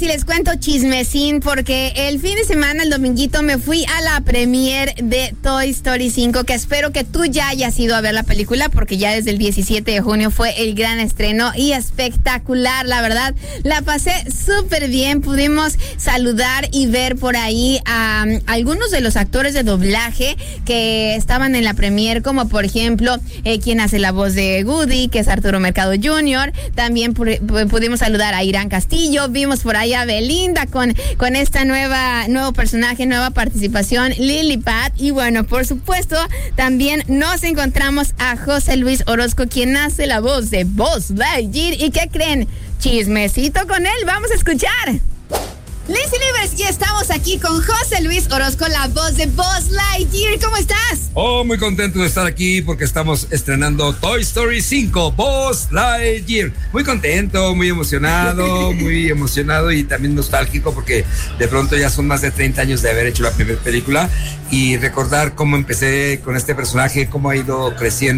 si les cuento chismecín, porque el fin de semana, el dominguito, me fui a la premiere de Toy Story 5, que espero que tú ya hayas ido a ver la película, porque ya desde el 17 de junio fue el gran estreno y espectacular, la verdad. La pasé súper bien, pudimos saludar y ver por ahí a algunos de los actores de doblaje que estaban en la premiere, como por ejemplo, quien hace la voz de Woody, que es Arturo Mercado Jr., también pudimos saludar a Irán Castillo, vimos por ahí a Belinda con esta nuevo personaje, nueva participación, Lilliput, y bueno, por supuesto, también nos encontramos a José Luis Orozco, quien hace la voz de Buzz Lightyear. ¿Y qué creen? Chismecito con él, vamos a escuchar. Lizzy Livers, y estamos aquí con José Luis Orozco, la voz de Buzz Lightyear. ¿Cómo estás? Oh, muy contento de estar aquí porque estamos estrenando Toy Story 5, Buzz Lightyear. Muy contento, muy emocionado y también nostálgico porque de pronto ya son más de 30 años de haber hecho la primera película y recordar cómo empecé con este personaje, cómo ha ido creciendo